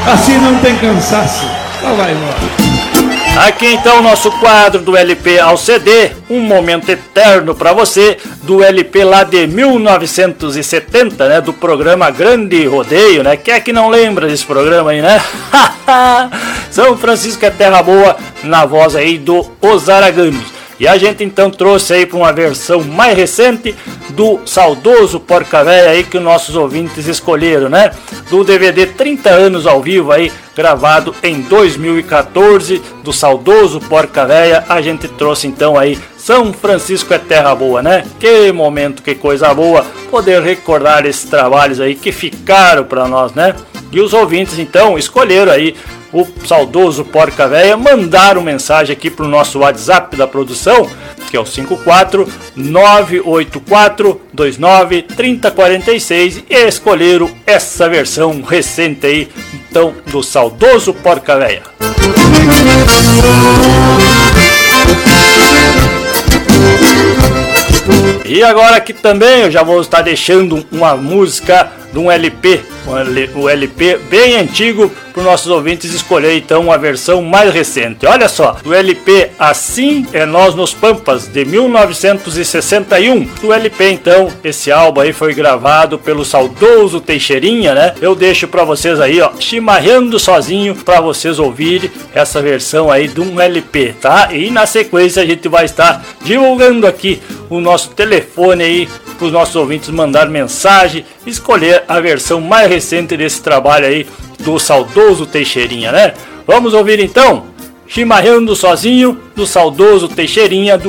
Assim não tem cansaço. Então vai embora. Aqui então o nosso quadro do LP ao CD, um momento eterno pra você, do LP lá de 1970, né, do programa Grande Rodeio, né, quem é que não lembra desse programa aí, né? São Francisco é Terra Boa, na voz aí do Os Araganos. E a gente então trouxe aí para uma versão mais recente do saudoso Porca Véia aí que os nossos ouvintes escolheram, né? Do DVD 30 anos ao vivo aí, gravado em 2014, do saudoso Porca Véia, a gente trouxe então aí São Francisco é Terra Boa, né? Que momento, que coisa boa poder recordar esses trabalhos aí que ficaram para nós, né? E os ouvintes então escolheram aí o saudoso Porca Véia, mandaram mensagem aqui pro nosso WhatsApp da produção, que é o 54984293046, e escolheram essa versão recente aí, então, do saudoso Porca Véia. E agora aqui também eu já vou estar deixando uma música de um LP, um LP bem antigo, para os nossos ouvintes escolher então uma versão mais recente. Olha só, do LP Assim é Nós nos Pampas, de 1961. Do LP então, esse álbum aí foi gravado pelo saudoso Teixeirinha, né? Eu deixo para vocês aí, ó, chimarrando sozinho, para vocês ouvirem essa versão aí de um LP, tá? E na sequência a gente vai estar divulgando aqui o nosso telefone aí, para os nossos ouvintes mandar mensagem, escolher a versão mais recente desse trabalho aí do saudoso Teixeirinha, né? Vamos ouvir então, chimarrando sozinho, do saudoso Teixeirinha, do